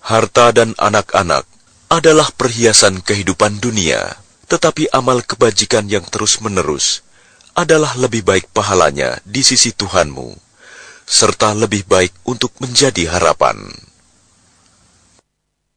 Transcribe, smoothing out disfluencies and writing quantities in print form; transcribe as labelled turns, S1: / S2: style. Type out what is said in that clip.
S1: Harta dan anak-anak adalah perhiasan kehidupan dunia, tetapi amal kebajikan yang terus-menerus adalah lebih baik pahalanya di sisi Tuhanmu, serta lebih baik untuk menjadi harapan.